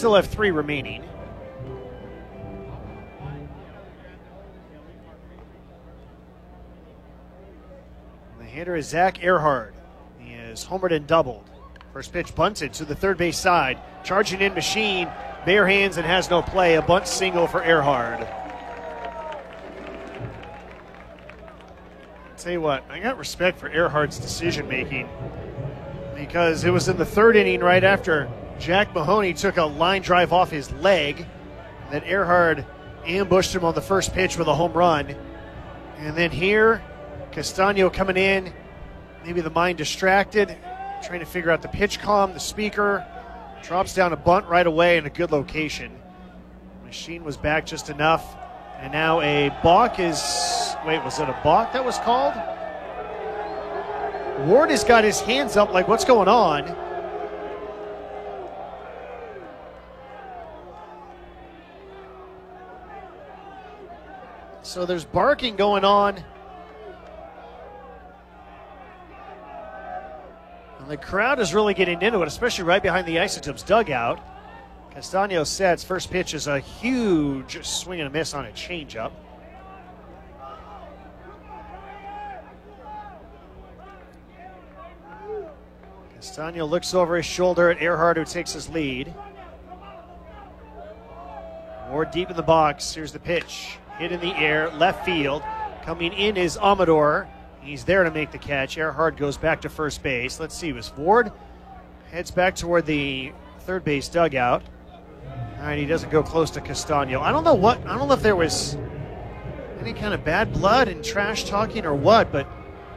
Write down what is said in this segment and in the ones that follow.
still have 3 remaining. And the hitter is Zach Earhart. He is homered and doubled. First pitch bunted to the third base side. Charging in Machine, bare hands and has no play. A bunt single for Earhart. Tell you what, I got respect for Earhart's decision making because it was in the 3rd inning right after Jack Mahoney took a line drive off his leg that Earhart ambushed him on the first pitch with a home run. And then here, Castano coming in, maybe the mind distracted, trying to figure out the pitch calm, the speaker, drops down a bunt right away in a good location. Machine was back just enough. And now a balk is, wait, was it a balk that was called? Ward has got his hands up like, what's going on? So there's barking going on. And the crowd is really getting into it, especially right behind the Isotopes dugout. Castano sets. First pitch is a huge swing and a miss on a changeup. Castano looks over his shoulder at Earhart, who takes his lead. Ward deep in the box. Here's the pitch. Hit in the air, left field. Coming in is Amador. He's there to make the catch. Earhart goes back to first base. Let's see, was Ward heads back toward the third base dugout. All right, he doesn't go close to Castano. I don't know if there was any kind of bad blood and trash talking or what, but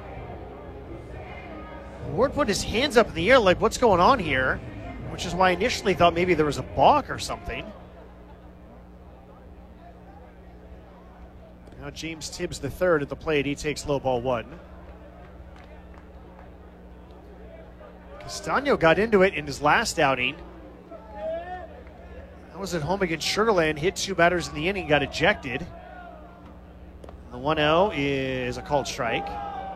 Ward put his hands up in the air like, what's going on here? Which is why I initially thought maybe there was a balk or something. Now James Tibbs III at the plate. He takes low ball 1. Castano got into it in his last outing. That was at home against Sugar Land. Hit 2 batters in the inning, got ejected. The 1-0 is a called strike.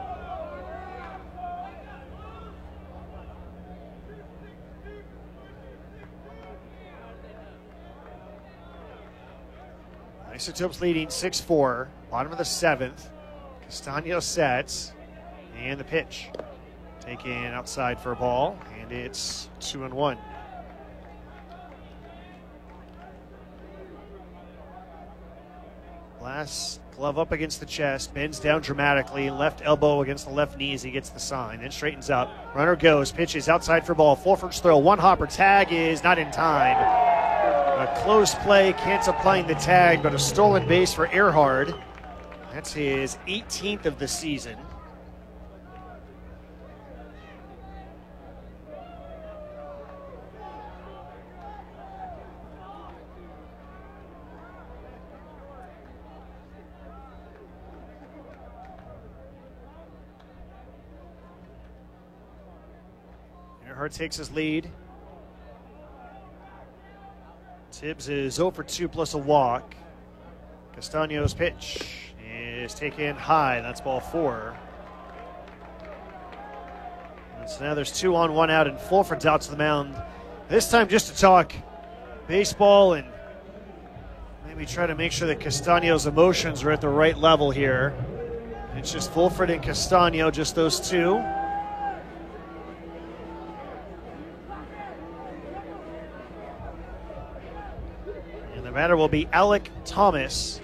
Isotopes leading 6-4, bottom of the 7th. Castano sets, and the pitch. Taken outside for a ball, and it's 2-1. Glass glove up against the chest, bends down dramatically, left elbow against the left knee as he gets the sign, then straightens up. Runner goes, pitches outside for ball, Fulford's throw, one hopper, tag is not in time. A close play, can't applying the tag, but a stolen base for Earhart. That's his 18th of the season. Earhart takes his lead. Tibbs is 0 for 2 plus a walk. Castano's pitch is taken high. That's ball 4. And so now there's 2 on, 1 out, and Fulford's out to the mound. This time just to talk baseball and maybe try to make sure that Castano's emotions are at the right level here. It's just Fulford and Castano, just those two. The batter will be Alec Thomas.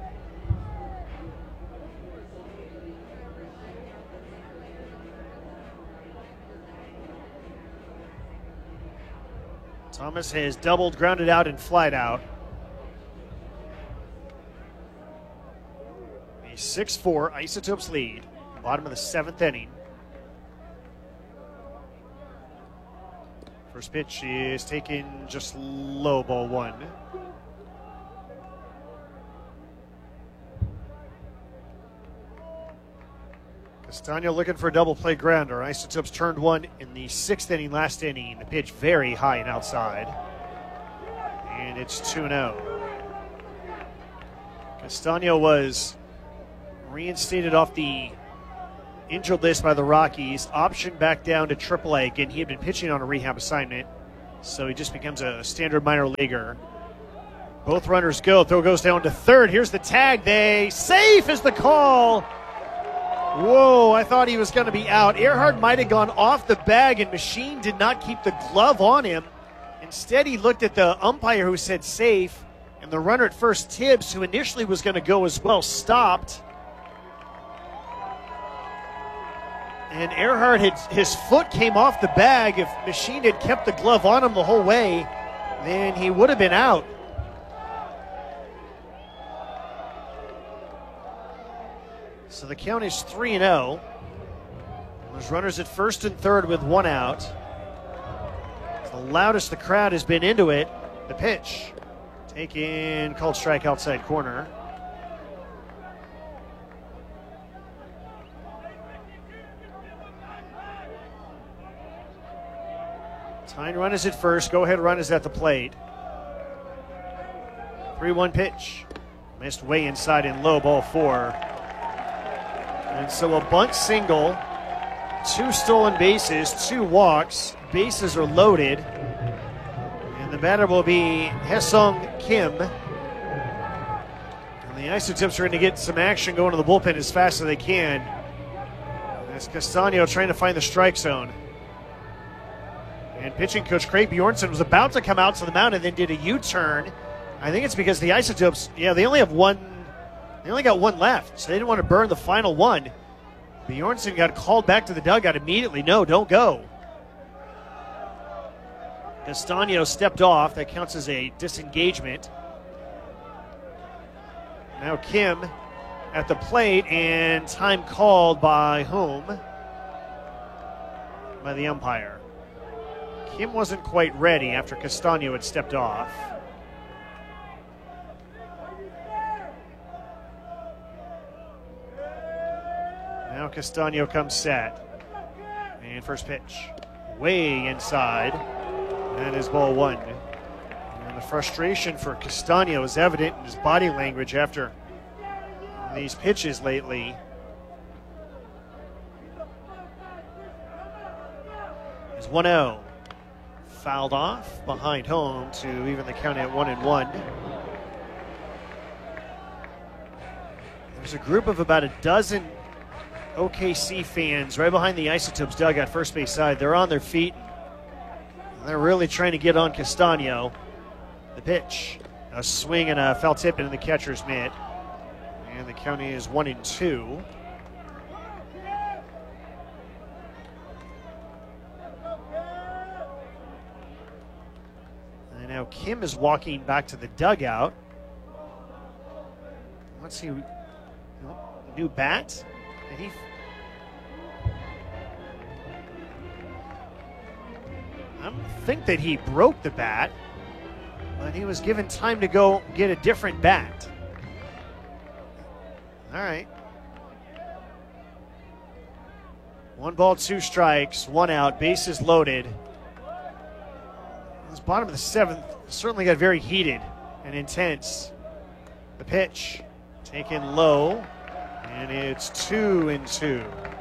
Thomas has doubled, grounded out, and flied out. A 6-4 Isotopes lead, bottom of the 7th inning. First pitch is taken just low, ball 1. Castano looking for a double play grounder. Isotopes turned one in the 6th inning, last inning. The pitch very high and outside. And it's 2-0. Castano was reinstated off the injured list by the Rockies, optioned back down to AAA. Again, he had been pitching on a rehab assignment So he just becomes a standard minor leaguer. Both runners go. Throw goes down to third. Here's the tag. Safe is the call. Whoa, I thought he was going to be out. Earhart might have gone off the bag, and Machine did not keep the glove on him. Instead, he looked at the umpire who said safe, and the runner at first, Tibbs, who initially was going to go as well, stopped. And Earhart, his foot came off the bag. If Machine had kept the glove on him the whole way, then he would have been out. So the count is 3-0. There's runners at first and third with one out. The loudest the crowd has been into it. The pitch. Taken, called strike outside corner. Tying run is at first. Go ahead run is at the plate. 3-1 pitch. Missed way inside and low, ball 4. And so a bunt single, 2 stolen bases, 2 walks. Bases are loaded. And the batter will be Haesung Kim. And the Isotopes are going to get some action going to the bullpen as fast as they can. As Castano trying to find the strike zone. And pitching coach Craig Bjornsson was about to come out to the mound and then did a U-turn. I think it's because the Isotopes, they only have one. They only got one left, so they didn't want to burn the final one. Bjornsson got called back to the dugout immediately. No, don't go. Castano stepped off. That counts as a disengagement. Now Kim at the plate, and time called by whom? By the umpire. Kim wasn't quite ready after Castano had stepped off. Now Castano comes set. And first pitch. Way inside. That is ball 1. And the frustration for Castano is evident in his body language after these pitches lately. It's 1-0. Fouled off behind home to even the count at 1-1. There's a group of about a dozen OKC fans right behind the Isotopes dugout, first base side. They're on their feet. They're really trying to get on Castano. The pitch, a swing and a foul tip into the catcher's mitt. And the count is 1-2. And now Kim is walking back to the dugout. Let's see, new bat. Did he? I don't think that he broke the bat, but he was given time to go get a different bat. All right. 1 ball, 2 strikes, 1 out, bases loaded. This bottom of the 7th certainly got very heated and intense. The pitch taken low, and it's 2-2.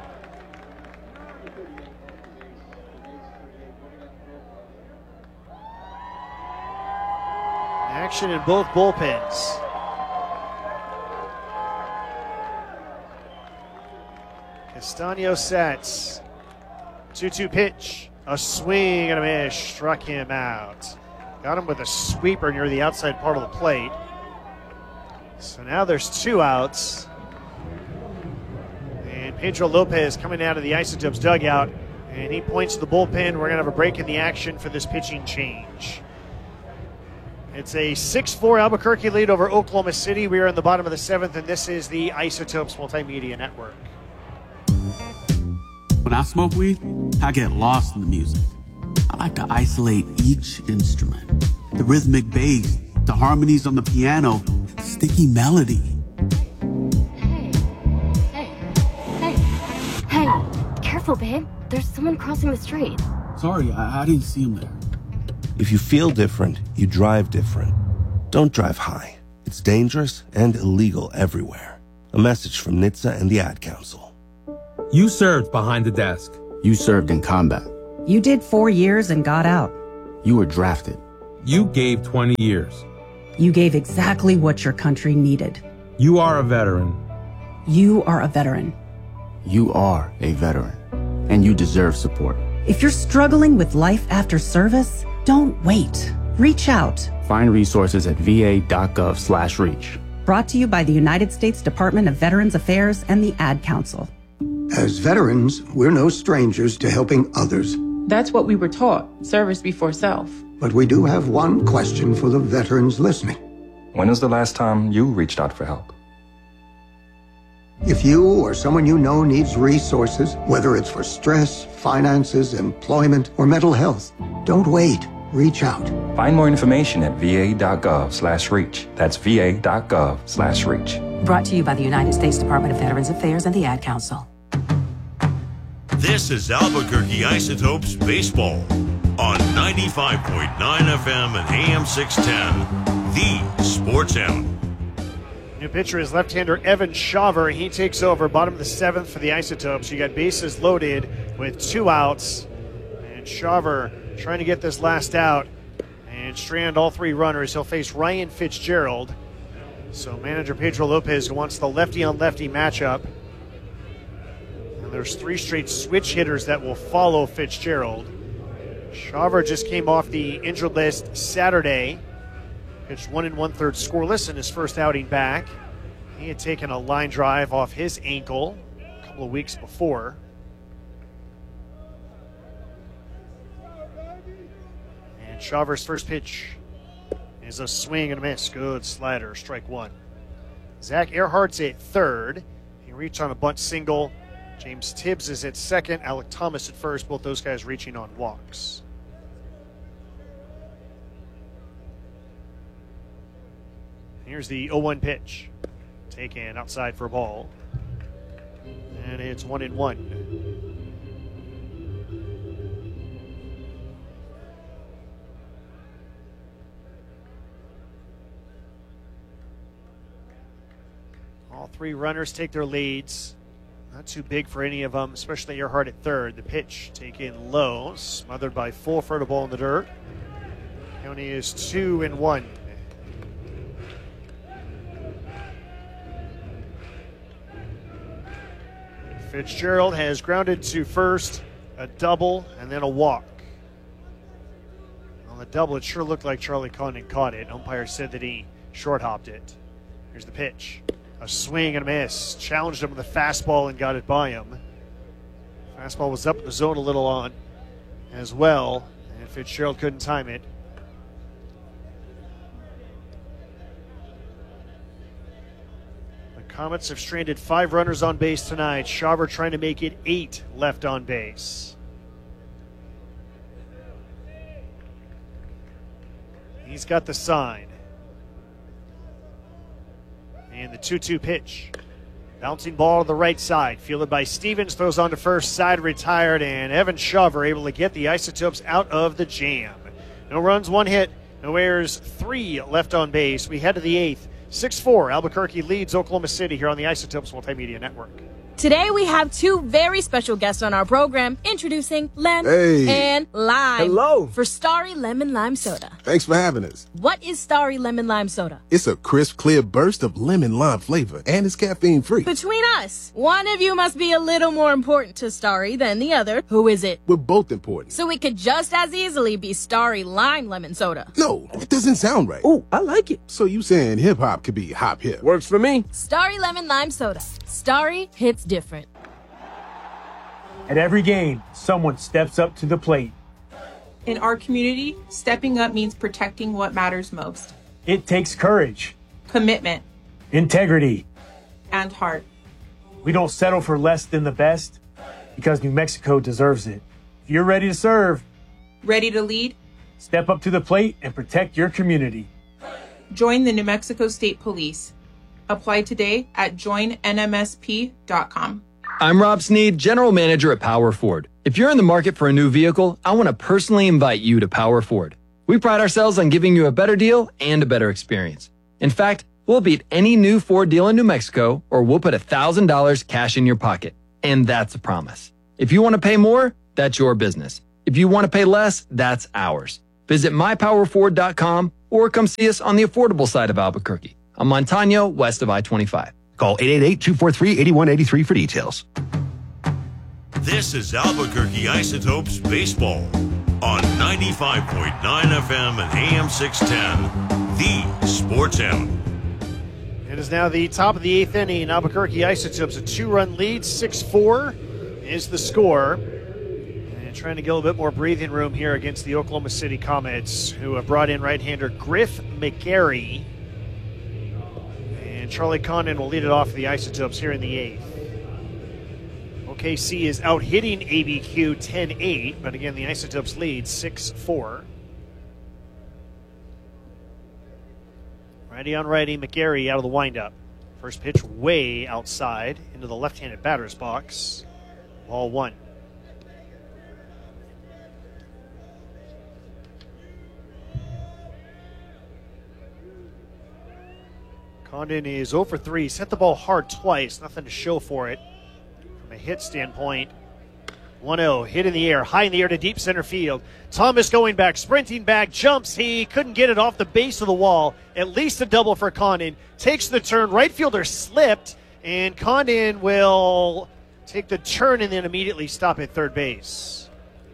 Action in both bullpens. Castano sets. 2-2 pitch. A swing and a miss. Struck him out. Got him with a sweeper near the outside part of the plate. So now there's 2 outs. And Pedro Lopez coming out of the Isotopes dugout. And he points to the bullpen. We're going to have a break in the action for this pitching change. It's a 6-4 Albuquerque lead over Oklahoma City. We are in the bottom of the 7th, and this is the Isotopes Multimedia Network. When I smoke weed, I get lost in the music. I like to isolate each instrument. The rhythmic bass, the harmonies on the piano, the sticky melody. Hey, careful, babe. There's someone crossing the street. Sorry, I didn't see him there. If you feel different, you drive different. Don't drive high. It's dangerous and illegal everywhere. A message from NHTSA and the Ad Council. You served behind the desk. You served in combat. You did 4 years and got out. You were drafted. You gave 20 years. You gave exactly what your country needed. You are a veteran. You are a veteran. You are a veteran, and you deserve support. If you're struggling with life after service, don't wait. Reach out. Find resources at va.gov/reach. Brought to you by the United States Department of Veterans Affairs and the Ad Council. As veterans, we're no strangers to helping others. That's what we were taught, service before self. But we do have one question for the veterans listening. When was the last time you reached out for help? If you or someone you know needs resources, whether it's for stress, finances, employment, or mental health, don't wait. Reach out. Find more information at va.gov/reach. That's va.gov/reach. Brought to you by the United States Department of Veterans Affairs and the Ad Council. This is Albuquerque Isotopes Baseball on 95.9 FM and AM 610, the Sports Hound. New pitcher is left-hander Evan Shaver. He takes over bottom of the seventh for the Isotopes. You got bases loaded with 2 outs. And Shaver trying to get this last out and strand all 3 runners. He'll face Ryan Fitzgerald. So manager Pedro Lopez wants the lefty-on-lefty matchup. And there's 3 straight switch hitters that will follow Fitzgerald. Shaver just came off the injured list Saturday. Pitched 1 1/3 scoreless in his first outing back. He had taken a line drive off his ankle a couple of weeks before. And Shaver's first pitch is a swing and a miss. Good slider, strike 1. Zach Earhart's at third. He reached on a bunt single. James Tibbs is at second. Alec Thomas at first. Both those guys reaching on walks. Here's the 0-1 pitch. Taken outside for a ball. And it's 1-1. All 3 runners take their leads. Not too big for any of them, especially Earhart at third. The pitch taken low, smothered by full for the ball in the dirt. County is 2-1. Fitzgerald has grounded to first, a double, and then a walk. On the double, it sure looked like Charlie Condon caught it. Umpire said that he short-hopped it. Here's the pitch. A swing and a miss. Challenged him with a fastball and got it by him. Fastball was up in the zone a little on as well, and Fitzgerald couldn't time it. Comets have stranded 5 runners on base tonight. Shaver trying to make it 8 left on base. He's got the sign. And the 2-2 pitch. Bouncing ball to the right side. Fielded by Stevens. Throws on to first side. Retired. And Evan Shaver able to get the Isotopes out of the jam. No runs, 1 hit. No errors, 3 left on base. We head to the 8th. 6-4, Albuquerque leads Oklahoma City here on the Isotopes Multimedia Network. Today we have 2 very special guests on our program, introducing Lem and Lime. Hello. For Starry Lemon Lime Soda. Thanks for having us. What is Starry Lemon Lime Soda? It's a crisp, clear burst of lemon lime flavor, and it's caffeine-free. Between us, one of you must be a little more important to Starry than the other. Who is it? We're both important. So it could just as easily be Starry Lime Lemon Soda. No, it doesn't sound right. Oh, I like it. So you saying hip-hop could be hop-hip? Works for me. Starry Lemon Lime Soda. Starry hits different. At every game, someone steps up to the plate. In our community, stepping up means protecting what matters most. It takes courage, commitment, integrity, and heart. We don't settle for less than the best because New Mexico deserves it. If you're ready to serve, ready to lead, step up to the plate and protect your community. Join the New Mexico State Police. Apply today at joinnmsp.com. I'm Rob Sneed, General Manager at Power Ford. If you're in the market for a new vehicle, I want to personally invite you to Power Ford. We pride ourselves on giving you a better deal and a better experience. In fact, we'll beat any new Ford deal in New Mexico, or we'll put $1,000 cash in your pocket. And that's a promise. If you want to pay more, that's your business. If you want to pay less, that's ours. Visit mypowerford.com or come see us on the affordable side of Albuquerque, on Montano, west of I-25. Call 888-243-8183 for details. This is Albuquerque Isotopes Baseball on 95.9 FM and AM 610, the Sports Hound. It is now the top of the 8th inning. Albuquerque Isotopes a 2-run lead, 6-4 is the score. And trying to get a little bit more breathing room here against the Oklahoma City Comets, who have brought in right-hander Griff McGarry. And Charlie Condon will lead it off for the Isotopes here in the 8th. OKC is out hitting ABQ 10-8, but again, the Isotopes lead 6-4. Righty on righty, McGarry out of the windup. First pitch way outside into the left-handed batter's box. Ball 1. Condon is 0 for 3. Sent the ball hard twice. Nothing to show for it from a hit standpoint. 1-0, hit in the air, high in the air to deep center field. Thomas going back, sprinting back, jumps. He couldn't get it off the base of the wall. At least a double for Condon. Takes the turn. Right fielder slipped, and Condon will take the turn and then immediately stop at third base.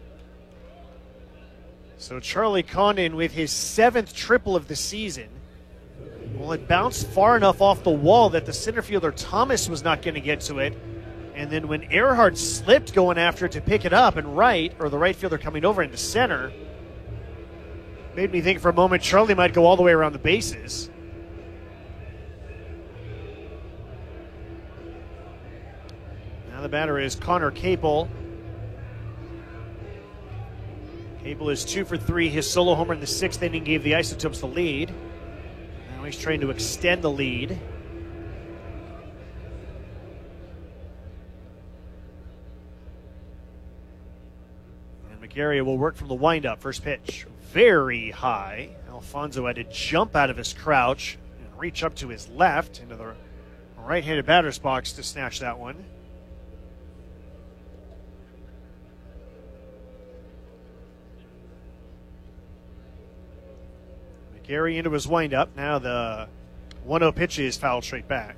So Charlie Condon with his 7th triple of the season. Well, it bounced far enough off the wall that the center fielder Thomas was not going to get to it. And then when Earhart slipped going after it to pick it up, and the right fielder coming over into center, made me think for a moment Charlie might go all the way around the bases. Now the batter is Connor Capel. Capel is 2 for 3. His solo homer in the 6th inning gave the Isotopes the lead. Now he's trying to extend the lead. McGarry will work from the windup. First pitch, very high. Alfonso had to jump out of his crouch and reach up to his left into the right-handed batter's box to snatch that one. McGarry into his windup. Now the 1-0 pitch is fouled straight back.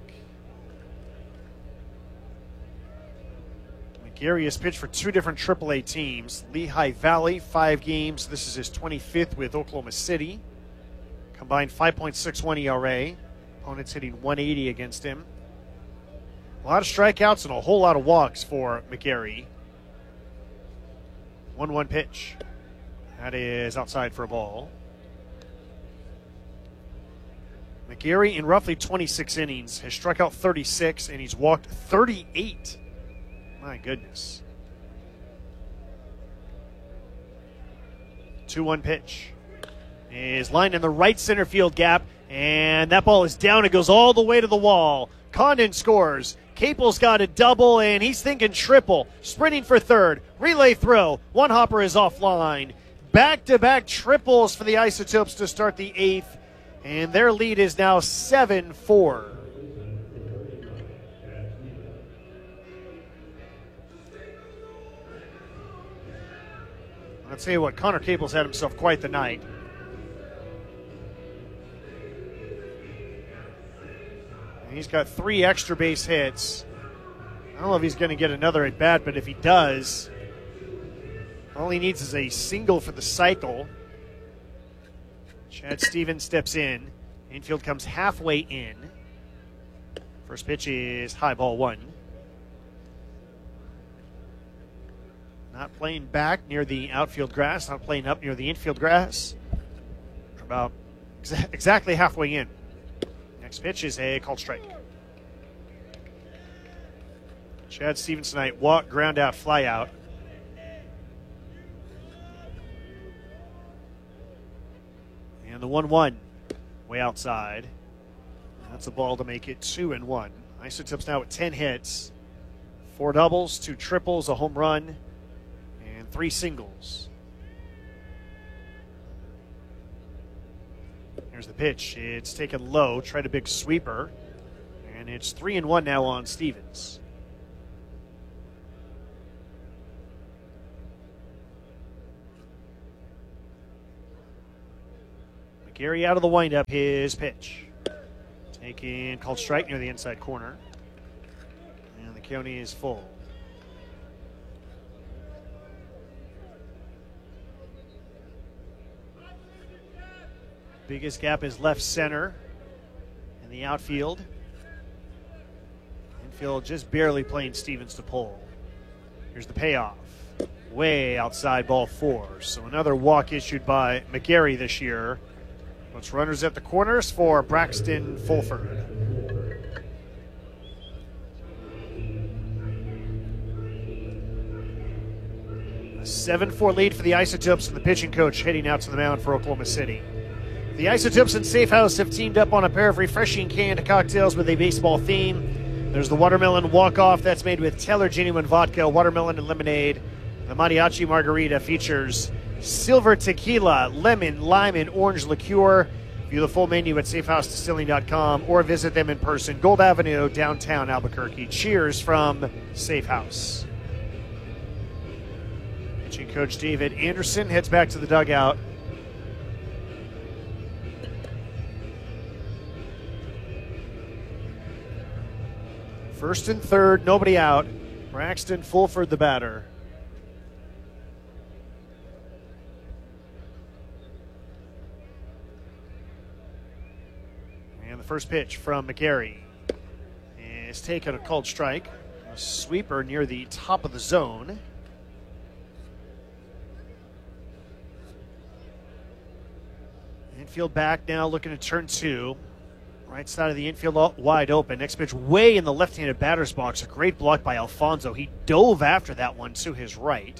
Gary has pitched for 2 different AAA teams. Lehigh Valley, 5 games. This is his 25th with Oklahoma City. Combined 5.61 ERA. Opponents hitting 180 against him. A lot of strikeouts and a whole lot of walks for McGarry. 1-1 pitch. That is outside for a ball. McGarry, in roughly 26 innings, has struck out 36, and he's walked 38. My goodness. 2-1 pitch. Is lined in the right center field gap, and that ball is down. It goes all the way to the wall. Condon scores. Capel's got a double, and he's thinking triple. Sprinting for third. Relay throw. One hopper is offline. Back-to-back triples for the Isotopes to start the 8th, and their lead is now 7-4. I'll tell you what, Connor Capel's had himself quite the night. And he's got 3 extra base hits. I don't know if he's going to get another at bat, but if he does, all he needs is a single for the cycle. Chad Stevens steps in. Infield comes halfway in. First pitch is high, ball 1. Not playing back near the outfield grass, not playing up near the infield grass. About exactly halfway in. Next pitch is a called strike. Chad Stevens tonight, walk, ground out, fly out. And the 1-1 way outside. That's a ball to make it 2-1. Isotopes now with 10 hits, 4 doubles, 2 triples, a home run, 3 singles. Here's the pitch. It's taken low. Tried a big sweeper. And it's 3-1 now on Stevens. McGarry out of the windup, his pitch. Taking called strike near the inside corner. And the count is full. Biggest gap is left center in the outfield. Infield just barely playing Stevens to pull. Here's the payoff. Way outside, ball 4. So another walk issued by McGarry this year. Puts runners at the corners for Braxton Fulford. A 7-4 lead for the Isotopes and the pitching coach heading out to the mound for Oklahoma City. The Isotopes and Safe House have teamed up on a pair of refreshing canned cocktails with a baseball theme. There's the Watermelon Walk-Off that's made with Teller Genuine Vodka, watermelon, and lemonade. The Mariachi Margarita features silver tequila, lemon, lime, and orange liqueur. View the full menu at safehousedistilling.com or visit them in person, Gold Avenue, downtown Albuquerque. Cheers from Safe House. Pitching coach David Anderson heads back to the dugout. First and third, nobody out. Braxton Fulford, the batter. And the first pitch from McGarry is taken a called strike. A sweeper near the top of the zone. Infield back now, looking to turn 2. Right side of the infield wide open. Next pitch way in the left-handed batter's box. A great block by Alfonso. He dove after that one to his right.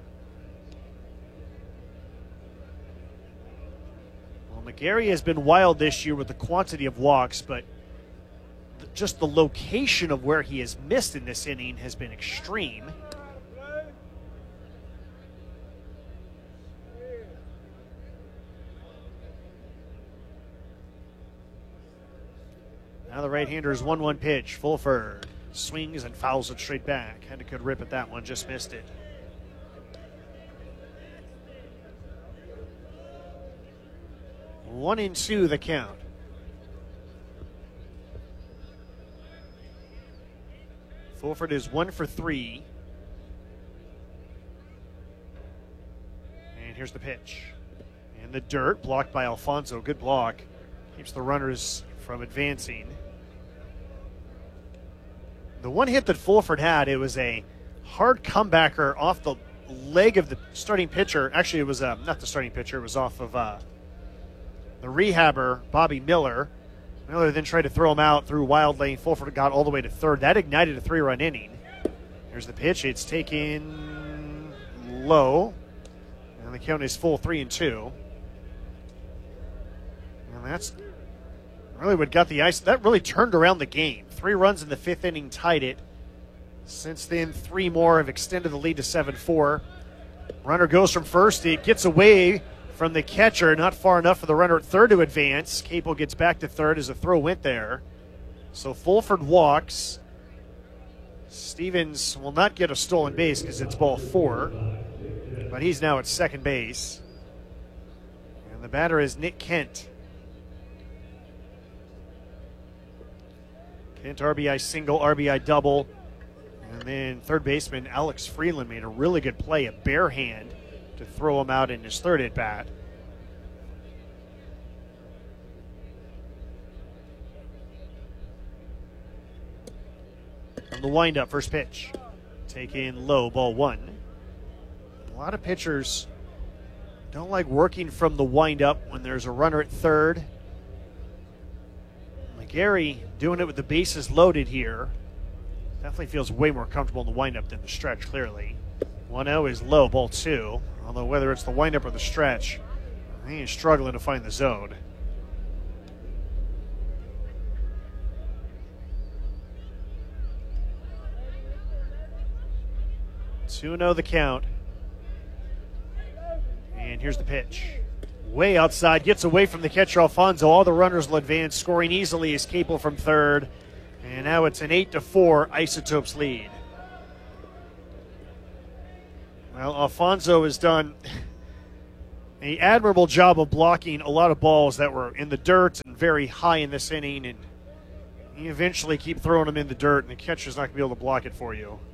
Well, McGarry has been wild this year with the quantity of walks, but just the location of where he has missed in this inning has been extreme. Now the right-hander's 1-1 pitch. Fulford swings and fouls it straight back. Had a good rip at that one, just missed it. One and two the count. Fulford is 1 for 3. And here's the pitch. In the dirt, blocked by Alfonso. Good block. Keeps the runners from advancing. The one hit that Fulford had, it was a hard comebacker off the leg of the starting pitcher. Actually, it was not the starting pitcher. It was off of the rehabber, Bobby Miller. Miller then tried to throw him out through wild lane. Fulford got all the way to third. That ignited a 3-run inning. Here's the pitch. It's taken low. And the count is full, 3-2. And that's really what got the ice. That really turned around the game. 3 runs in the 5th inning tied it. Since then, 3 more have extended the lead to 7-4. Runner goes from first. It gets away from the catcher, not far enough for the runner at third to advance. Capel gets back to third as a throw went there. So Fulford walks. Stevens will not get a stolen base because it's ball 4. But he's now at second base. And the batter is Nick Kent. Kent RBI single, RBI double. And then third baseman Alex Freeland made a really good play, a bare hand, to throw him out in his third at bat. On the windup, first pitch. Taken low, ball 1. A lot of pitchers don't like working from the windup when there's a runner at third. McGarry doing it with the bases loaded here. Definitely feels way more comfortable in the windup than the stretch, clearly. 1-0 is low, ball 2. Although whether it's the windup or the stretch, he is struggling to find the zone. Two-0 the count. And here's the pitch. Way outside, gets away from the catcher Alfonso. All the runners will advance, scoring easily is Capel from third. And now it's an 8-4 Isotopes lead. Well, Alfonso has done an admirable job of blocking a lot of balls that were in the dirt and very high in this inning, and you eventually keep throwing them in the dirt, and the catcher's not going to be able to block it for you.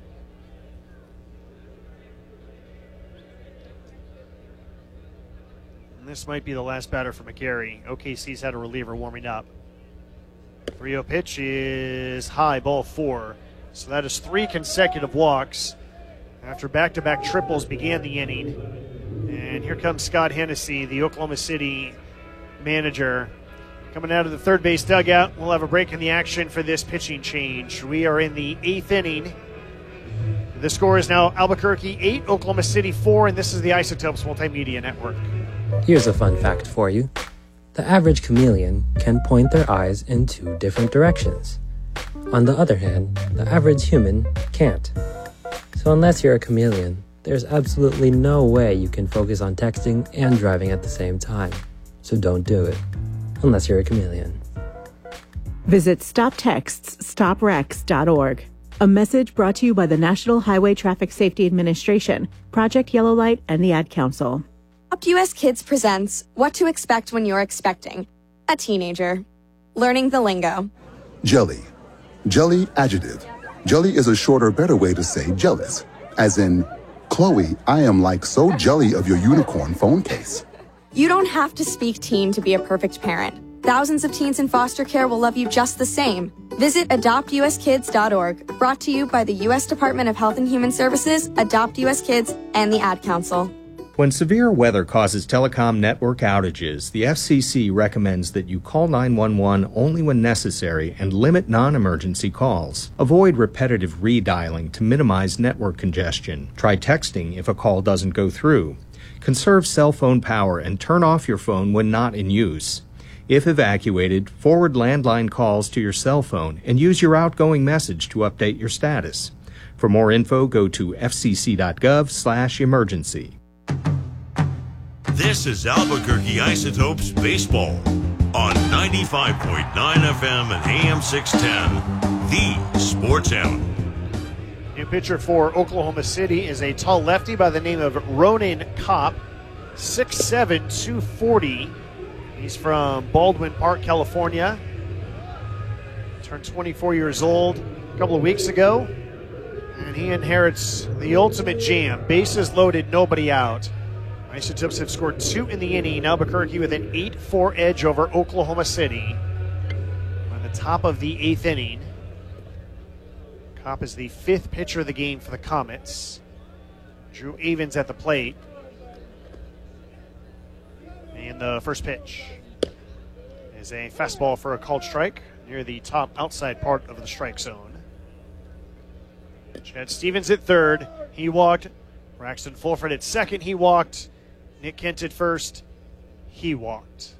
And this might be the last batter for McGarry. OKC's had a reliever warming up. 3-0 pitch is high, ball 4. So that is 3 consecutive walks after back-to-back triples began the inning. And here comes Scott Hennessy, the Oklahoma City manager, coming out of the third base dugout. We'll have a break in the action for this pitching change. We are in the 8th inning. The score is now Albuquerque 8, Oklahoma City 4, and this is the Isotopes Multimedia Network. Here's a fun fact for you. The average chameleon can point their eyes in 2 different directions. On the other hand, the average human can't. So unless you're a chameleon, there's absolutely no way you can focus on texting and driving at the same time. So don't do it, unless you're a chameleon. Visit StopTextsStopWrecks.org. A message brought to you by the National Highway Traffic Safety Administration, Project Yellow Light, and the Ad Council. Adopt US Kids presents What to Expect When You're Expecting a Teenager. Learning the lingo. Jelly. Jelly adjective. Jelly is a shorter, better way to say jealous. As in, Chloe, I am like so jelly of your unicorn phone case. You don't have to speak teen to be a perfect parent. Thousands of teens in foster care will love you just the same. Visit AdoptUSKids.org, brought to you by the U.S. Department of Health and Human Services, Adopt US Kids, and the Ad Council. When severe weather causes telecom network outages, the FCC recommends that you call 911 only when necessary and limit non-emergency calls. Avoid repetitive redialing to minimize network congestion. Try texting if a call doesn't go through. Conserve cell phone power and turn off your phone when not in use. If evacuated, forward landline calls to your cell phone and use your outgoing message to update your status. For more info, go to fcc.gov/emergency. This is Albuquerque Isotopes Baseball on 95.9 FM and AM 610, the Sports Animal. New pitcher for Oklahoma City is a tall lefty by the name of Ronan Kopp, 6'7", 240. He's from Baldwin Park, California. Turned 24 years old a couple of weeks ago. And he inherits the ultimate jam. Bases loaded, nobody out. Isotopes have scored 2 in the inning. Albuquerque with an 8-4 edge over Oklahoma City. On the top of the 8th inning. Kopp is the 5th pitcher of the game for the Comets. Drew Avens at the plate. And the first pitch is a fastball for a called strike near the top outside part of the strike zone. Chad Stevens at third. He walked. Braxton Fulford at second. He walked. Nick Kent at first. He walked.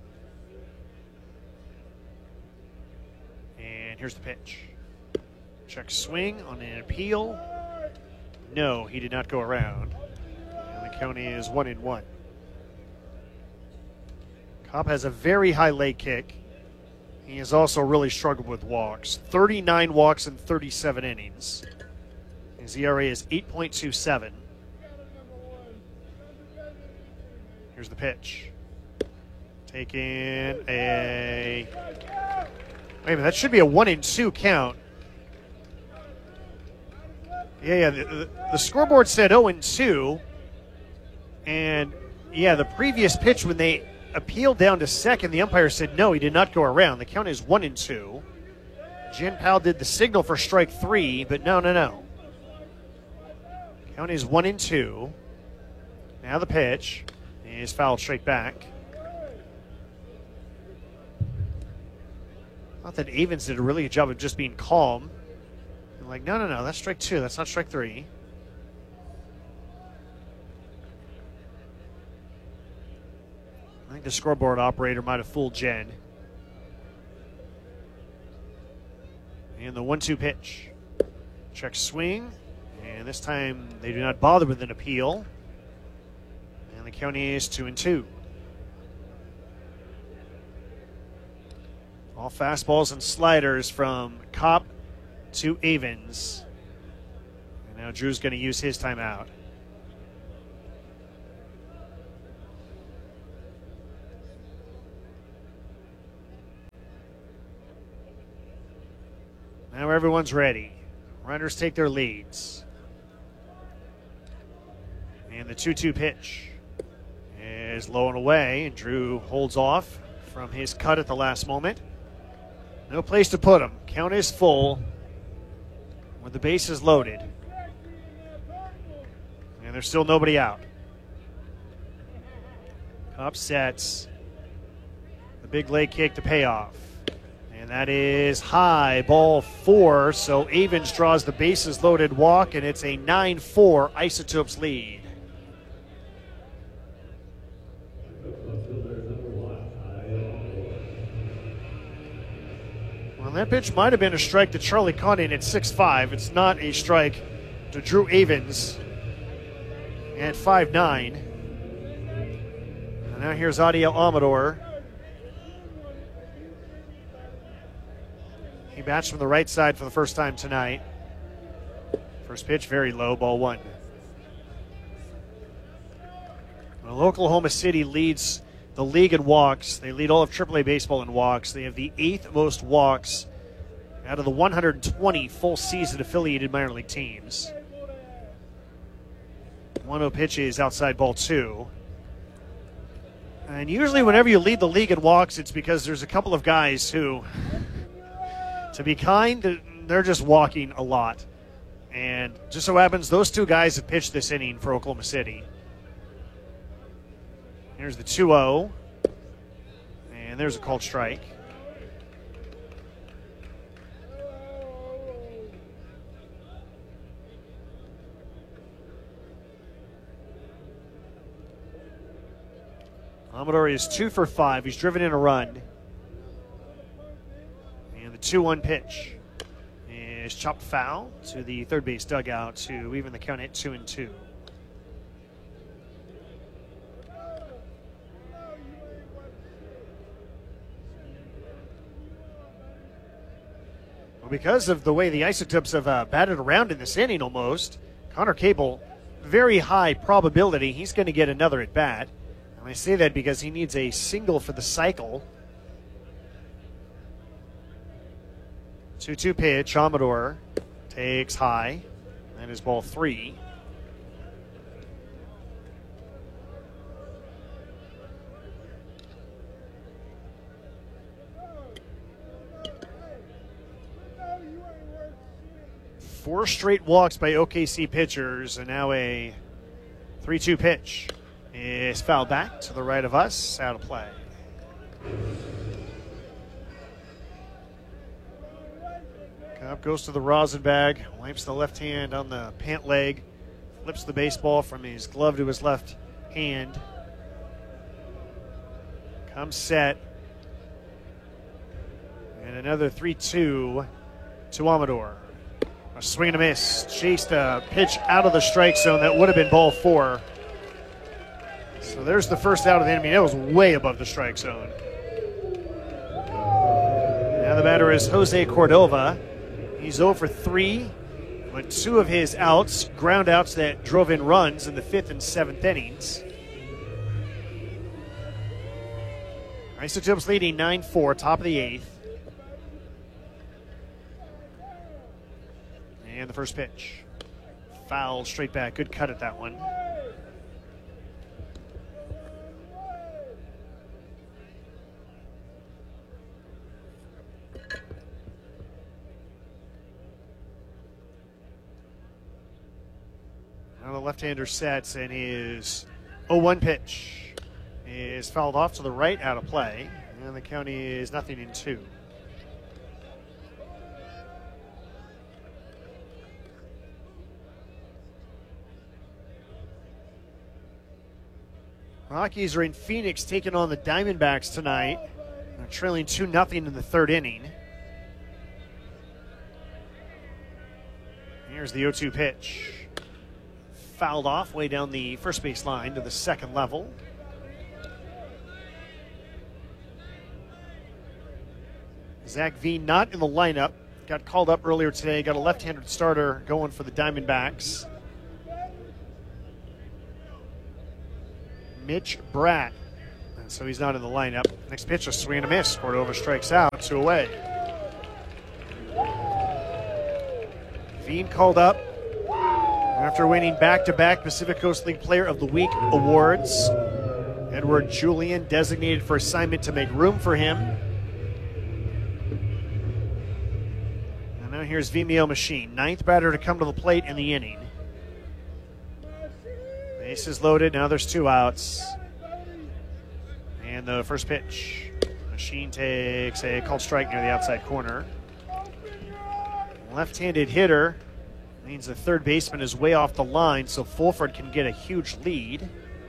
And here's the pitch. Check swing on an appeal. No, he did not go around. And the count is 1-1. Kopp has a very high leg kick. He has also really struggled with walks. 39 walks in 37 innings. His ERA is 8.27. Here's the pitch. Taking a... Wait a minute, that should be a 1-2 count. Yeah, the scoreboard said 0-2. And, yeah, the previous pitch when they appealed down to second, the umpire said no, he did not go around. The count is 1-2. Jen Powell did the signal for strike 3, but no. Count is 1-2. Now the pitch is fouled straight back. Thought that Avens did a really good job of just being calm. And like, no, that's strike 2. That's not strike 3. I think the scoreboard operator might have fooled Jen. And the 1-2 pitch. Check swing. And this time they do not bother with an appeal. And the count is 2-2. All fastballs and sliders from Kopp to Avens. And now Drew's going to use his timeout. Now everyone's ready. Runners take their leads. And the 2-2 pitch is low and away, and Drew holds off from his cut at the last moment. No place to put him. Count is full with the bases loaded. And there's still nobody out. Cup sets the big leg kick to pay off. And that is high, ball 4. So Avens draws the bases loaded walk, and it's a 9-4 Isotopes lead. Well, that pitch might have been a strike to Charlie Condon at 6'5". It's not a strike to Drew Avens at 5'9". And now here's Adiel Amador. He bats from the right side for the first time tonight. First pitch, very low, ball 1. Well, Oklahoma City leads the league in walks. They lead all of AAA baseball in walks. They have the 8th most walks out of the 120 full season affiliated minor league teams. 1-0 pitch is outside, ball 2. And usually whenever you lead the league in walks, it's because there's a couple of guys who, to be kind, they're just walking a lot. And just so happens those 2 guys have pitched this inning for Oklahoma City. Here's the 2-0. And there's a called strike. Amador is 2 for 5. He's driven in a run. And the 2-1 pitch is chopped foul to the third base dugout to even the count at 2-2. Because of the way the Isotopes have batted around in this inning almost, Connor Cable, very high probability he's going to get another at bat. And I say that because he needs a single for the cycle. 2-2 pitch, Amador takes high. That is ball 3. Four straight walks by OKC pitchers, and now a 3-2 pitch is fouled back to the right of us, out of play. Cobb goes to the rosin bag, wipes the left hand on the pant leg, flips the baseball from his glove to his left hand. Comes set. And another 3-2 to Amador. A swing and a miss. Chased a pitch out of the strike zone. That would have been ball 4. So there's the first out of the inning. That was way above the strike zone. Now the batter is Jose Cordova. He's 0 for 3, but 2 of his outs, ground outs that drove in runs in the 5th and 7th innings. Isotopes leading 9-4, top of the 8th. And the first pitch. Foul straight back. Good cut at that one. Now the left-hander sets, and his 0-1 pitch is fouled off to the right, out of play. And the count is 0-2. Rockies are in Phoenix taking on the Diamondbacks tonight. They're trailing 2-0 in the 3rd inning. Here's the 0-2 pitch. Fouled off way down the first base line to the 2nd level. Zach V not in the lineup. Got called up earlier today. Got a left-handed starter going for the Diamondbacks. Mitch Bratt. And so he's not in the lineup. Next pitch, a swing and a miss. Cordova strikes out, 2 away. Veen called up after winning back-to-back Pacific Coast League Player of the Week awards. Edward Julian designated for assignment to make room for him. And now here's Vimeo Machine, ninth batter to come to the plate in the inning. Bases loaded, now there's 2 outs. And the first pitch. Machine takes a called strike near the outside corner. Left-handed hitter means the third baseman is way off the line, so Fulford can get a huge lead.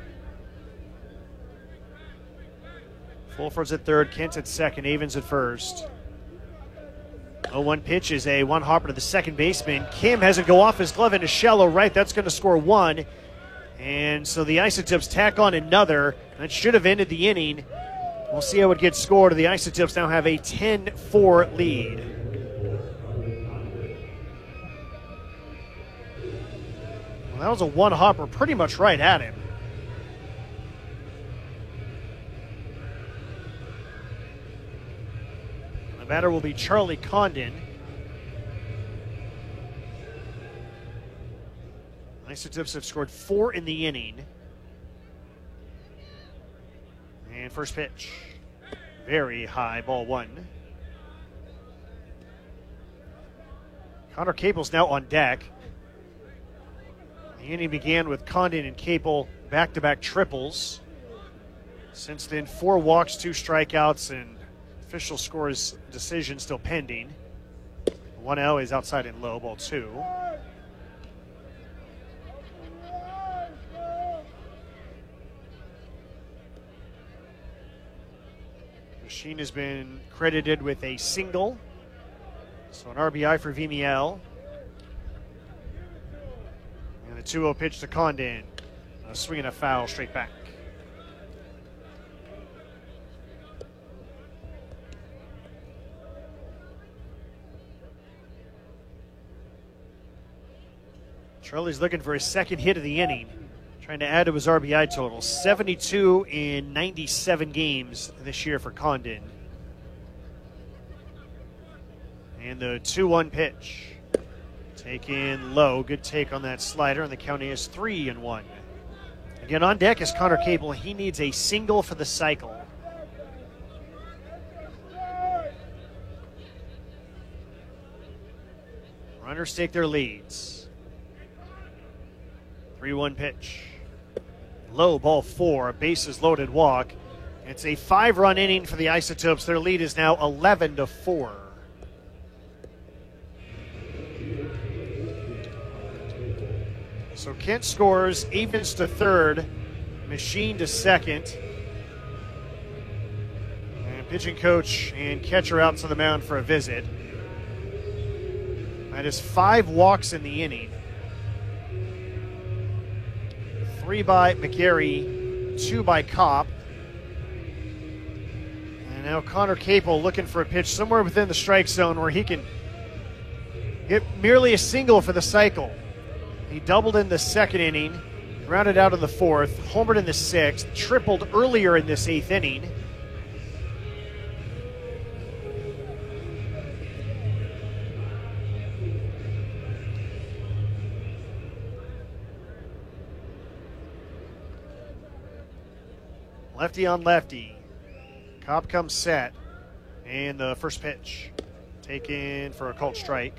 Fulford's at third, Kent at second, Avens at first. 0-1 pitch is a one-hopper to the second baseman. Kim has it go off his glove into shallow right. That's going to score 1. And so the Isotopes tack on another. That should have ended the inning. We'll see how it gets scored. The Isotopes now have a 10-4 lead. Well, that was a one-hopper pretty much right at him. The batter will be Charlie Condon. Isotopes have scored 4 in the inning. And first pitch. Very high, ball 1. Connor Capel's now on deck. The inning began with Condon and Capel back-to-back triples. Since then, 4 walks, 2 strikeouts, and official scores decision still pending. 1-0 is outside and low, ball 2. Machine has been credited with a single. So an RBI for Vimiel. And the 2-0 pitch to Condon. A swing and a foul straight back. Charlie's looking for his second hit of the inning, trying to add to his RBI total. 72 in 97 games this year for Condon. And the 2-1 pitch. Taken low. Good take on that slider, and the count is 3-1. Again, on deck is Connor Capel. He needs a single for the cycle. Runners take their leads. 3-1 pitch. Low, ball 4, bases loaded walk. It's a 5-run inning for the Isotopes. Their lead is now 11-4. So Kent scores, Avens to third, Machine to second. And pitching coach and catcher out to the mound for a visit. That is 5 walks in the inning. 3 by McGarry, 2 by Kopp. And now Connor Capel looking for a pitch somewhere within the strike zone where he can get merely a single for the cycle. He doubled in the second inning, rounded out in the 4th, homered in the 6th, tripled earlier in this 8th inning. Lefty on lefty. Kopp comes set. And the first pitch. Taken for a called strike.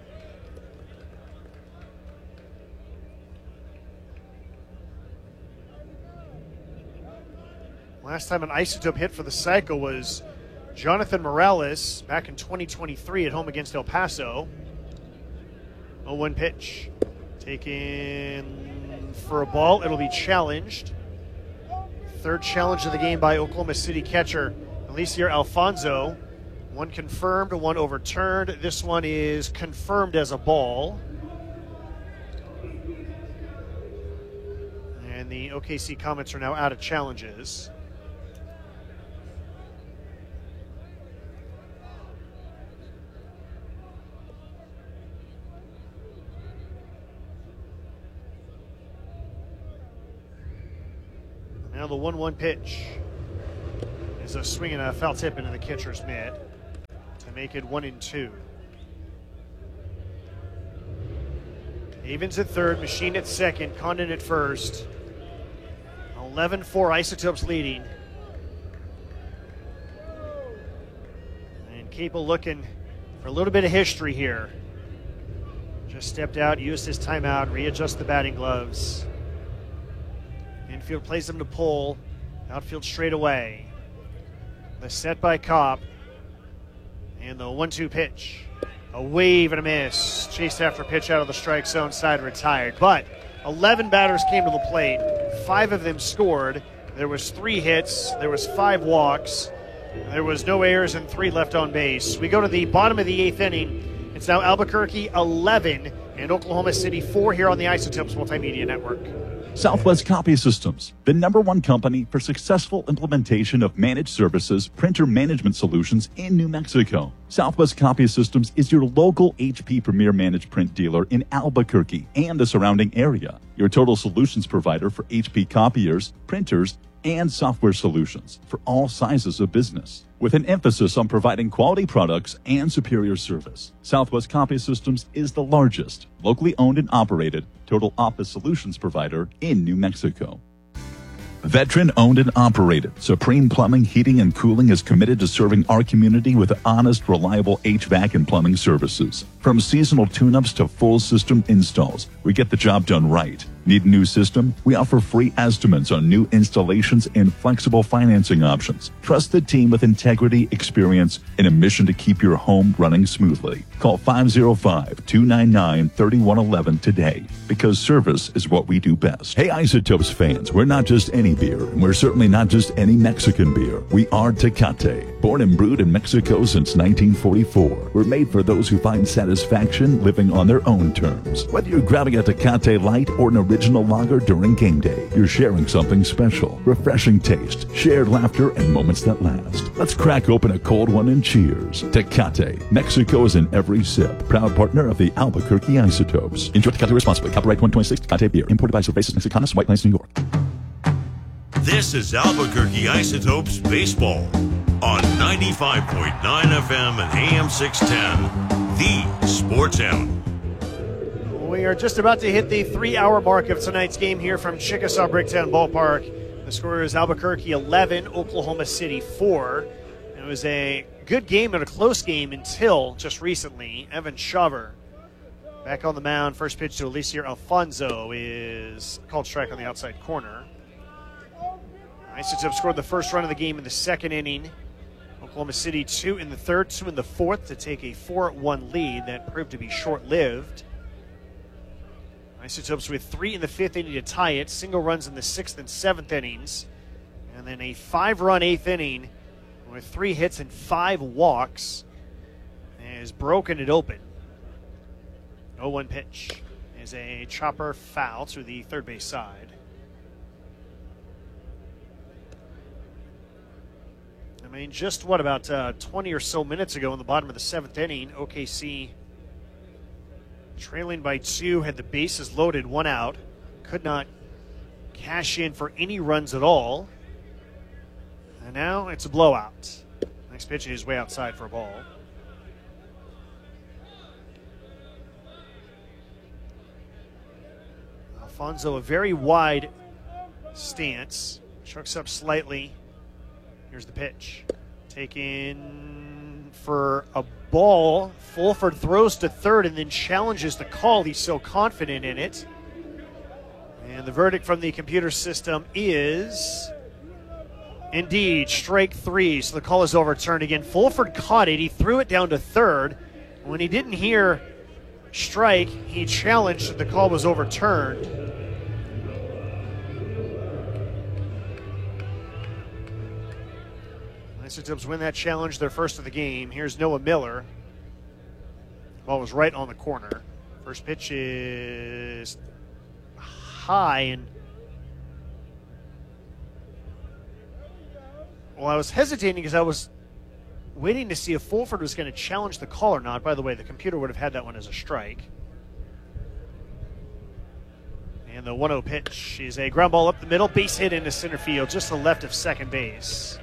Last time an Isotope hit for the cycle was Jonathan Morales back in 2023 at home against El Paso. 0-1 pitch. Taken for a ball. It'll be challenged. Third challenge of the game by Oklahoma City catcher Alicia Alfonso. One confirmed, one overturned. This one is confirmed as a ball. And the OKC Comets are now out of challenges. Now the 1-1 pitch is a swing and a foul tip into the catcher's mitt to make it 1-2. Havens at third, Machine at second, Condon at first. 11-4, Isotopes leading. And Capel looking for a little bit of history here. Just stepped out, used his timeout, readjust the batting gloves. Infield plays him to pull. Outfield straight away. The set by Kopp. And the 1-2 pitch. A wave and a miss. Chased after pitch out of the strike zone, side retired. But 11 batters came to the plate. 5 of them scored. There was 3 hits. There was 5 walks. There was no errors and 3 left on base. We go to the bottom of the 8th inning. It's now Albuquerque 11 and Oklahoma City 4 here on the Isotopes Multimedia Network. Southwest Copy Systems, the #1 company for successful implementation of managed services, printer management solutions in New Mexico. Southwest Copy Systems is your local HP Premier Managed Print dealer in Albuquerque and the surrounding area. Your total solutions provider for HP copiers, printers, and software solutions for all sizes of business, with an emphasis on providing quality products and superior service. Southwest Copy Systems is the largest, locally owned and operated total office solutions provider in New Mexico. Veteran owned and operated, Supreme Plumbing, Heating, and Cooling is committed to serving our community with honest, reliable HVAC and plumbing services. From seasonal tune-ups to full system installs, we get the job done right. Need a new system? We offer free estimates on new installations and flexible financing options. Trust the team with integrity, experience, and a mission to keep your home running smoothly. Call 505-299-3111 today, because service is what we do best. Hey, Isotopes fans, we're not just any beer, and we're certainly not just any Mexican beer. We are Tecate, born and brewed in Mexico since 1944. We're made for those who find satisfaction living on their own terms. Whether you're grabbing a Tecate Light or an original lager during game day, you're sharing something special. Refreshing taste, shared laughter, and moments that last. Let's crack open a cold one and cheers. Tecate, Mexico is in every sip. Proud partner of the Albuquerque Isotopes. Enjoy Tecate responsibly. Copyright 2026 Tecate Beer. Imported by Cervezas Mexicanas, White Plains, New York. This is Albuquerque Isotopes Baseball on 95.9 FM and AM 610, the Sports Animal. We are just about to hit the 3-hour mark of tonight's game here from Chickasaw Bricktown Ballpark. The score is Albuquerque 11, Oklahoma City 4. It was a good game and a close game until just recently. Evan Shover back on the mound. First pitch to Alicia Alfonso is called strike on the outside corner. Isotopes scored the first run of the game in the 2nd inning. Oklahoma City 2 in the 3rd, 2 in the 4th to take a 4-1 lead that proved to be short-lived. Isotopes with 3 in the 5th inning to tie it, single runs in the 6th and 7th innings, and then a 5-run 8th inning with 3 hits and 5 walks has broken it open. 0-1 pitch is a chopper foul to the third base side. I mean, just what, about 20 or so minutes ago in the bottom of the 7th inning, OKC trailing by 2, had the bases loaded, 1 out, could not cash in for any runs at all. And now it's a blowout. Next pitch is way outside for a ball. Alfonso, a very wide stance, chucks up slightly. Here's the pitch. Taken for a ball. Fulford throws to third and then challenges the call. He's so confident in it. And the verdict from the computer system is indeed strike 3. So the call is overturned again. Fulford caught it. He threw it down to third. When he didn't hear strike, he challenged that the call was overturned. Isotopes win that challenge, their first of the game. Here's Noah Miller. Ball was right on the corner. First pitch is high, and well, I was hesitating because I was waiting to see if Fulford was going to challenge the call or not. By the way, the computer would have had that one as a strike. And the 1-0 pitch is a ground ball up the middle, base hit into center field, just to the left of second base.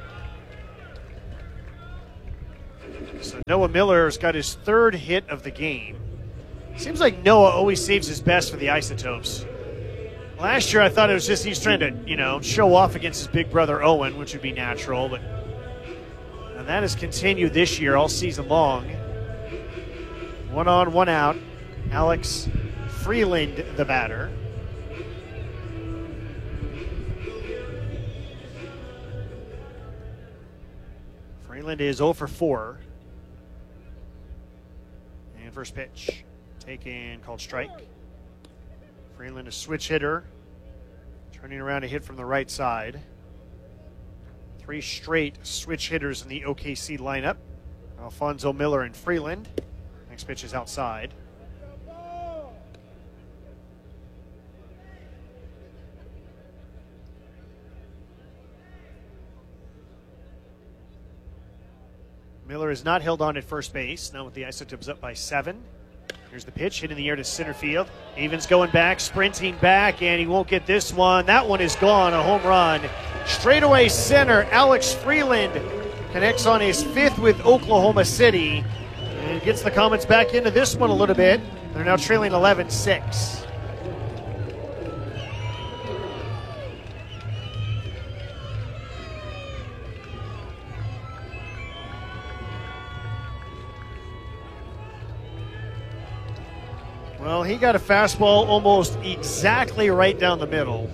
So Noah Miller's got his 3rd hit of the game. Seems like Noah always saves his best for the Isotopes. Last year I thought it was just he's trying to, show off against his big brother Owen, which would be natural, but and that has continued this year all season long. 1 on, 1 out. Alex Freeland, the batter. Freeland is 0 for 4. And first pitch. Taken, called strike. Freeland, a switch hitter. Turning around to hit from the right side. 3 straight switch hitters in the OKC lineup. Alfonso Miller and Freeland. Next pitch is outside. Miller is not held on at first base. Now with the Isotopes up by 7. Here's the pitch, hit in the air to center field. Avens going back, sprinting back, and he won't get this one. That one is gone, a home run. Straightaway center, Alex Freeland connects on his 5th with Oklahoma City. And gets the Comets back into this one a little bit. They're now trailing 11-6. Well, he got a fastball almost exactly right down the middle.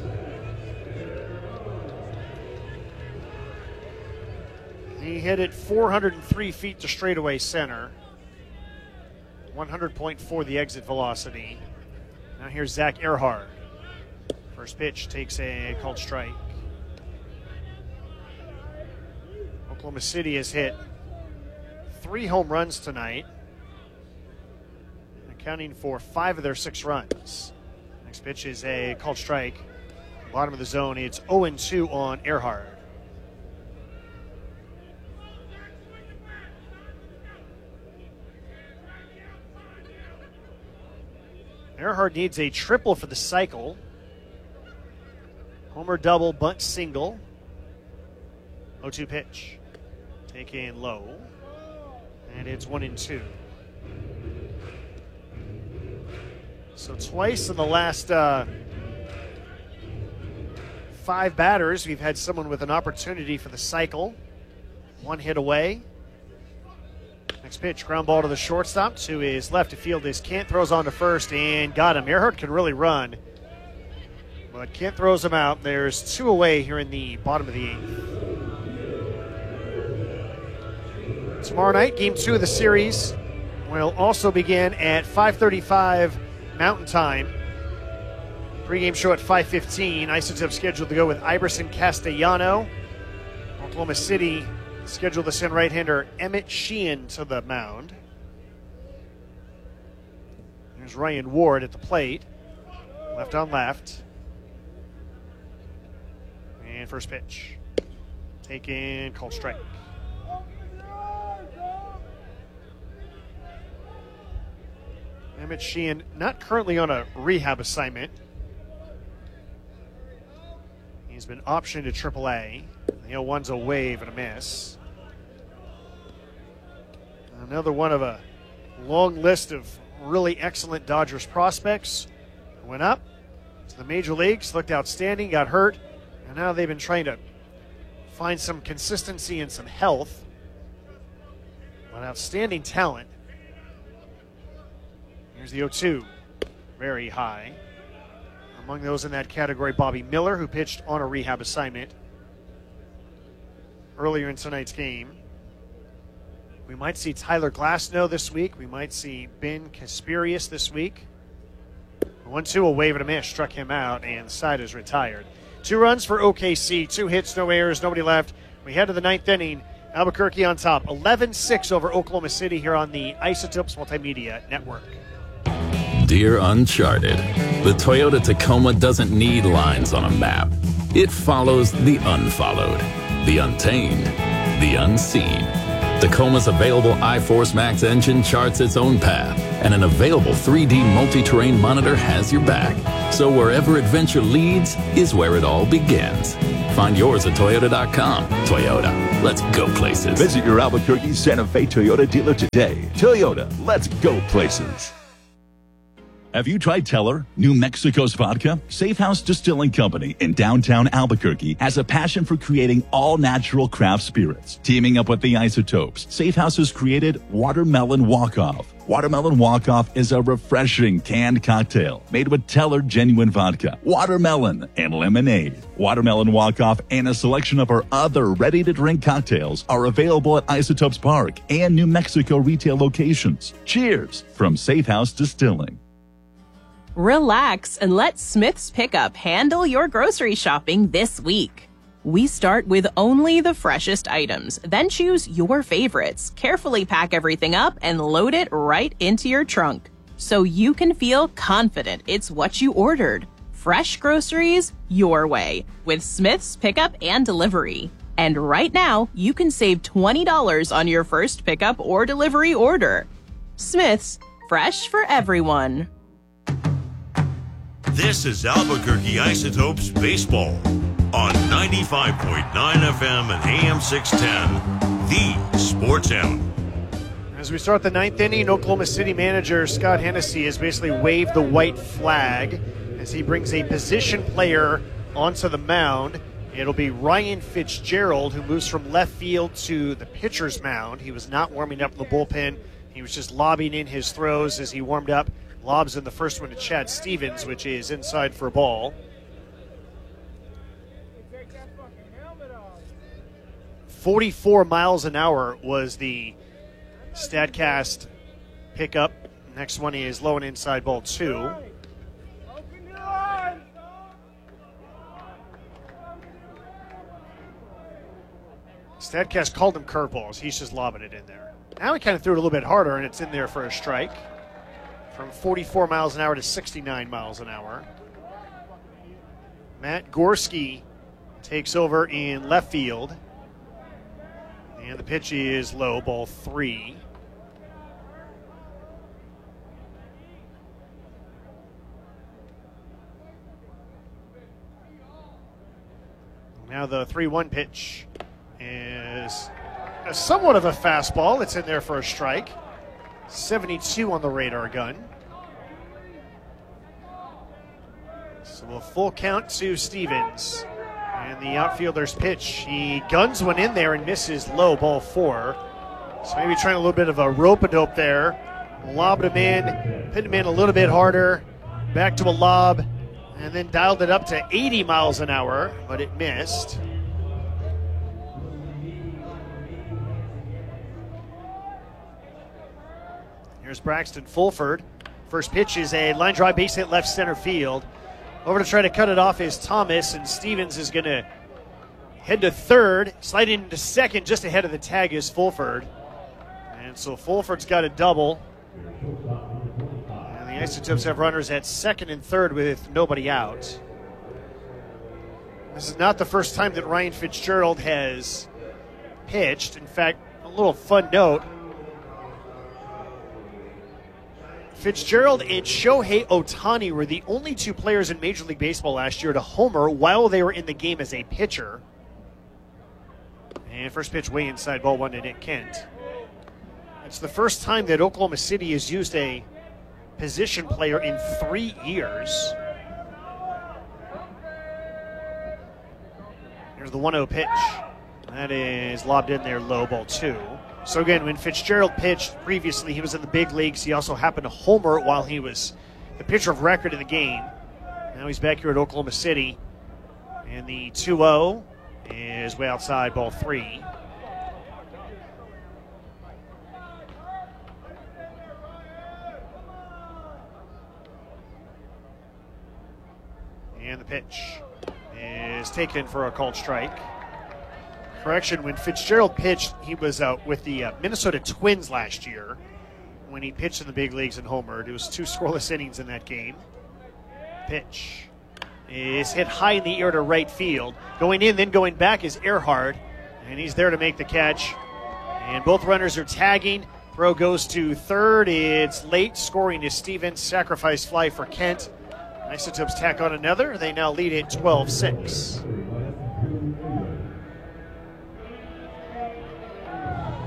He hit it 403 feet to straightaway center. 100.4 the exit velocity. Now here's Zach Earhart. First pitch takes a called strike. Oklahoma City has hit 3 home runs tonight, accounting for 5 of their 6 runs. Next pitch is a called strike. Bottom of the zone, it's 0-2 on Earhart. Earhart needs a triple for the cycle. Homer double, bunt single. 0-2 pitch. Taken low. And it's 1-2. So twice in the last 5 batters, we've had someone with an opportunity for the cycle. 1 hit away. Next pitch, ground ball to the shortstop. To his left to field is Kent, throws on to first and got him. Earhart can really run, but Kent throws him out. There's 2 away here in the bottom of the 8th. Tomorrow night, game 2 of the series will also begin at 5:35 Mountain Time. Pre-game show at 5:15. Isotopes scheduled to go with Iverson Castellano. Oklahoma City scheduled to send right-hander Emmett Sheehan to the mound. There's Ryan Ward at the plate. Left on left. And first pitch. Taken, called strike. Emmett Sheehan not currently on a rehab assignment. He's been optioned to AAA. The 0-1's a wave and a miss. Another one of a long list of really excellent Dodgers prospects. Went up to the major leagues, looked outstanding, got hurt, and now they've been trying to find some consistency and some health. An outstanding talent. Here's the 0-2, very high. Among those in that category, Bobby Miller, who pitched on a rehab assignment earlier in tonight's game. We might see Tyler Glasnow this week. We might see Ben Kasperius this week. 1-2, a wave and a miss, struck him out, and the side is retired. 2 runs for OKC, 2 hits, no errors, nobody left. We head to the 9th inning. Albuquerque on top, 11-6 over Oklahoma City here on the Isotopes Multimedia Network. Dear Uncharted, the Toyota Tacoma doesn't need lines on a map. It follows the unfollowed, the untamed, the unseen. Tacoma's available iForce Max engine charts its own path, and an available 3D multi-terrain monitor has your back. So wherever adventure leads is where it all begins. Find yours at Toyota.com. Toyota, let's go places. Visit your Albuquerque Santa Fe Toyota dealer today. Toyota, let's go places. Have you tried Teller, New Mexico's vodka? Safe House Distilling Company in downtown Albuquerque has a passion for creating all-natural craft spirits. Teaming up with the Isotopes, Safe House has created Watermelon Walk-Off. Watermelon Walk-Off is a refreshing canned cocktail made with Teller genuine vodka, watermelon, and lemonade. Watermelon Walk-Off and a selection of our other ready-to-drink cocktails are available at Isotopes Park and New Mexico retail locations. Cheers from Safe House Distilling. Relax and let Smith's Pickup handle your grocery shopping this week. We start with only the freshest items, then choose your favorites, carefully pack everything up, and load it right into your trunk, so you can feel confident it's what you ordered. Fresh groceries your way with Smith's Pickup and Delivery. And right now, you can save $20 on your first pickup or delivery order. Smith's, fresh for everyone. This is Albuquerque Isotopes Baseball on 95.9 FM and AM 610, the Sports Animal. As we start the ninth inning, Oklahoma City manager Scott Hennessy has basically waved the white flag as he brings a position player onto the mound. It'll be Ryan Fitzgerald, who moves from left field to the pitcher's mound. He was not warming up in the bullpen. He was just lobbing in his throws as he warmed up. Lobs in the first one to Chad Stevens, which is inside for a ball. 44 miles an hour was the StatCast pickup. Next one is low and inside, ball 2. StatCast called them curveballs. He's just lobbing it in there. Now he kind of threw it a little bit harder, and it's in there for a strike. From 44 miles an hour to 69 miles an hour. Matt Gorski takes over in left field. And the pitch is low, ball 3. Now the 3-1 pitch is somewhat of a fastball. It's in there for a strike. 72 on the radar gun. So a full count to Stevens. And the outfielder's pitch. He guns one in there and misses low, ball 4. So maybe trying a little bit of a rope-a-dope there. Lobbed him in, pinned him in a little bit harder. Back to a lob. And then dialed it up to 80 miles an hour, but it missed. Here's Braxton Fulford. First pitch is a line drive base hit left center field. Over to try to cut it off is Thomas, and Stevens is going to head to third. Sliding into second just ahead of the tag is Fulford. And so Fulford's got a double. And the Isotopes have runners at second and third with nobody out. This is not the first time that Ryan Fitzgerald has pitched. In fact, a little fun note. Fitzgerald and Shohei Ohtani were the only two players in Major League Baseball last year to homer while they were in the game as a pitcher. And first pitch way inside, ball 1 to Nick Kent. It's the first time that Oklahoma City has used a position player in 3 years. Here's the 1-0 pitch. That is lobbed in there, low, ball 2. So again, when Fitzgerald pitched previously, he was in the big leagues. He also happened to homer while he was the pitcher of record in the game. Now he's back here at Oklahoma City. And the 2-0 is way outside, ball 3. And the pitch is taken for a called strike. Correction, when Fitzgerald pitched, he was with the Minnesota Twins last year when he pitched in the big leagues and homered. It was 2 scoreless innings in that game. Pitch is hit high in the air to right field. Going in, then going back is Earhart, and he's there to make the catch. And both runners are tagging. Throw goes to third. It's late. Scoring is Stevens. Sacrifice fly for Kent. Isotopes tack on another. They now lead it 12-6.